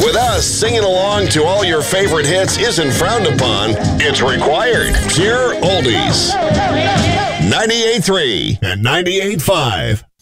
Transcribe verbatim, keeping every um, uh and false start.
With us, singing along to all your favorite hits isn't frowned upon, it's required. Pure Oldies. ninety-eight point three and ninety-eight point five.